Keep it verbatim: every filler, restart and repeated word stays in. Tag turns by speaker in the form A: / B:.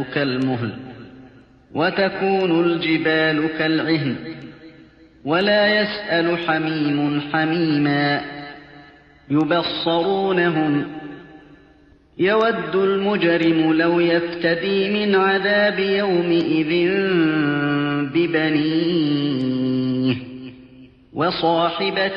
A: كالمهل وتكون الجبال كالعهن ولا يسأل حميم حميما يبصرونهم يود المجرم لو يفتدي من عذاب يومئذ ببنيه وصاحبته